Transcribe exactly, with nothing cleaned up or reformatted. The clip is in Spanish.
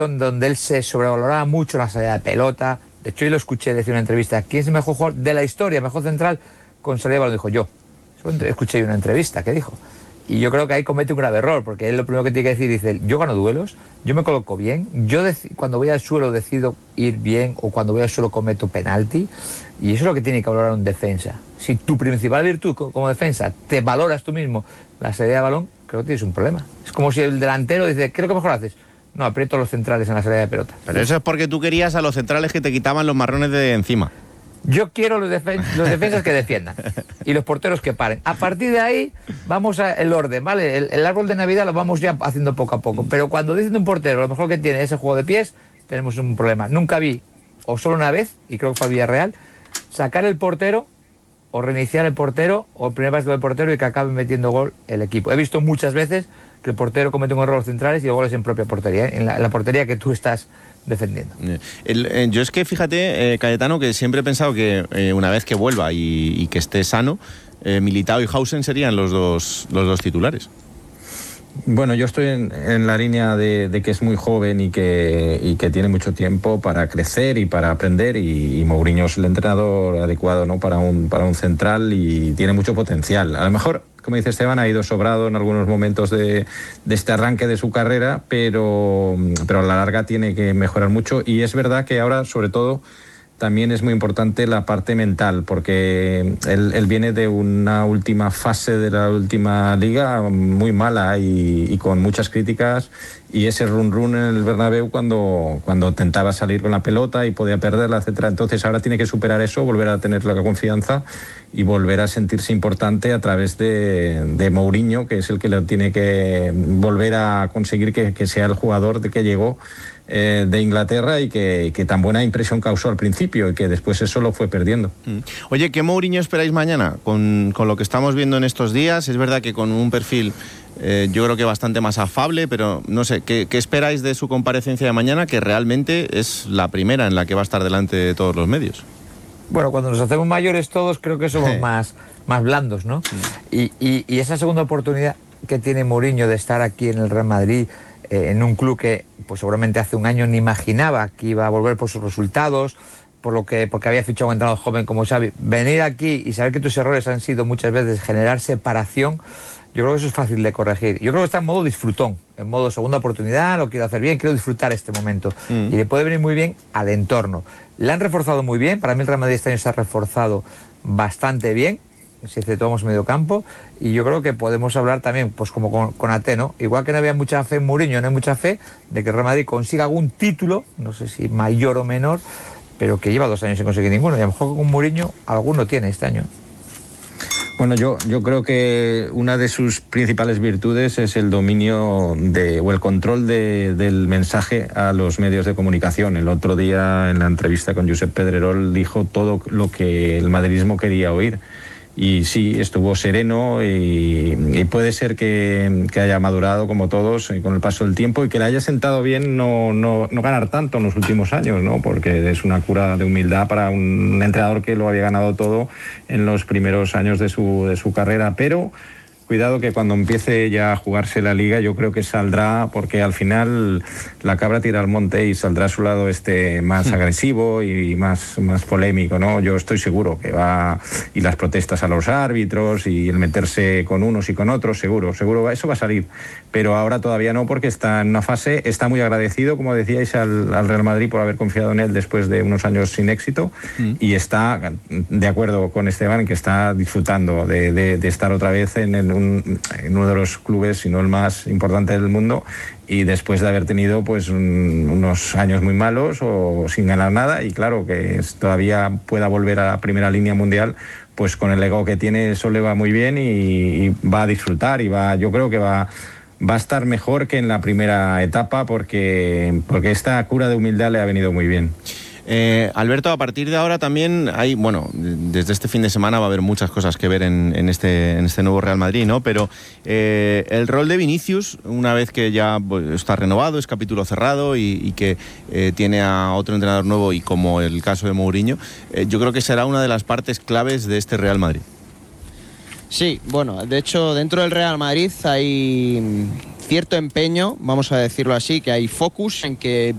donde él se sobrevaloraba mucho la salida de pelota. De hecho, yo lo escuché decir en una entrevista, ¿quién es el mejor jugador de la historia, mejor central con salida de balón? Dijo yo. Escuché una entrevista que dijo. Y yo creo que ahí comete un grave error, porque él lo primero que tiene que decir, dice, yo gano duelos, yo me coloco bien, yo cuando voy al suelo decido ir bien, o cuando voy al suelo cometo penalti, y eso es lo que tiene que valorar un defensa. Si tu principal virtud como defensa te valoras tú mismo la salida de balón, creo que tienes un problema. Es como si el delantero dice, ¿qué es lo que mejor haces? No, aprieto los centrales en la salida de pelota. Pero eso es porque tú querías a los centrales que te quitaban los marrones de encima. Yo quiero los, defen los defensas que defiendan y los porteros que paren. A partir de ahí vamos al orden, ¿vale? El, el árbol de Navidad lo vamos ya haciendo poco a poco. Pero cuando dicen un portero, lo mejor que tiene es el juego de pies, tenemos un problema. Nunca vi, o solo una vez, y creo que fue al Villarreal, sacar el portero o reiniciar el portero o el primer pase del portero y que acabe metiendo gol el equipo. He visto muchas veces que el portero comete un error a los centrales y el gol es en propia portería, ¿eh? en, la, en la portería que tú estás defendiendo. El, eh, yo es que fíjate, eh, Cayetano, que siempre he pensado que eh, una vez que vuelva y, y que esté sano, eh, Militao y Hausen serían los dos, los dos titulares. Bueno, yo estoy en, en la línea de, de que es muy joven y que, y que tiene mucho tiempo para crecer y para aprender, y, y Mourinho es el entrenador adecuado, ¿no? para, un, para un central, y tiene mucho potencial. A lo mejor, como dice Esteban, ha ido sobrado en algunos momentos de, de este arranque de su carrera, pero, pero a la larga tiene que mejorar mucho, y es verdad que ahora, sobre todo, también es muy importante la parte mental, porque él, él viene de una última fase de la última liga muy mala y, y con muchas críticas, y ese run run en el Bernabéu cuando, cuando intentaba salir con la pelota y podía perderla, etcétera. Entonces ahora tiene que superar eso, volver a tener la confianza y volver a sentirse importante a través de, de Mourinho, que es el que le tiene que volver a conseguir que, que sea el jugador de que llegó eh, de Inglaterra y que, que tan buena impresión causó al principio y que después eso lo fue perdiendo. Oye, ¿qué Mourinho esperáis mañana? Con, con lo que estamos viendo en estos días, es verdad que con un perfil eh, yo creo que bastante más afable, pero no sé, ¿qué, ¿qué esperáis de su comparecencia de mañana, que realmente es la primera en la que va a estar delante de todos los medios? Bueno, cuando nos hacemos mayores todos creo que somos más, más blandos, ¿no? Y, y, y esa segunda oportunidad que tiene Mourinho de estar aquí en el Real Madrid, eh, en un club que pues seguramente hace un año ni imaginaba que iba a volver por sus resultados, por lo que porque había fichado a un entrenador joven como Xavi, venir aquí y saber que tus errores han sido muchas veces generar separación, yo creo que eso es fácil de corregir. Yo creo que está en modo disfrutón, en modo segunda oportunidad, lo quiero hacer bien, quiero disfrutar este momento. Mm. Y le puede venir muy bien al entorno. Le han reforzado muy bien, para mí el Real Madrid este año se ha reforzado bastante bien, si exceptuamos medio campo, y yo creo que podemos hablar también, pues como con, con Ate, ¿no? Igual que no había mucha fe en Mourinho, no hay mucha fe de que el Real Madrid consiga algún título, no sé si mayor o menor, pero que lleva dos años sin conseguir ninguno, y a lo mejor con Mourinho alguno tiene este año. Bueno, yo, yo creo que una de sus principales virtudes es el dominio de, o el control de, del mensaje a los medios de comunicación. El otro día, en la entrevista con Josep Pedrerol, dijo todo lo que el madridismo quería oír. Y sí, estuvo sereno y, y puede ser que, que haya madurado como todos con el paso del tiempo y que le haya sentado bien no, no, no ganar tanto en los últimos años, ¿no? Porque es una cura de humildad para un entrenador que lo había ganado todo en los primeros años de su, de su carrera, pero cuidado que cuando empiece ya a jugarse la liga yo creo que saldrá, porque al final la cabra tira al monte y saldrá a su lado este más sí. agresivo y más, más polémico, ¿no? Yo estoy seguro que va, y las protestas a los árbitros y el meterse con unos y con otros, seguro, seguro eso va a salir, pero ahora todavía no, porque está en una fase, está muy agradecido, como decíais, al, al Real Madrid por haber confiado en él después de unos años sin éxito, mm. y está de acuerdo con Esteban que está disfrutando de, de, de estar otra vez en, en un en uno de los clubes, si no el más importante del mundo, y después de haber tenido pues un, unos años muy malos o sin ganar nada, y claro que es, todavía pueda volver a la primera línea mundial, pues con el ego que tiene eso le va muy bien y, y va a disfrutar y va, yo creo que va va a estar mejor que en la primera etapa, porque, porque esta cura de humildad le ha venido muy bien. Eh, Alberto, a partir de ahora también hay, bueno, desde este fin de semana va a haber muchas cosas que ver en, en, este, en este nuevo Real Madrid, ¿no? Pero eh, el rol de Vinicius, una vez que ya pues, está renovado, es capítulo cerrado y, y que eh, tiene a otro entrenador nuevo, y como el caso de Mourinho, eh, yo creo que será una de las partes claves de este Real Madrid. Sí, bueno, de hecho dentro del Real Madrid hay cierto empeño, vamos a decirlo así, que hay focus en que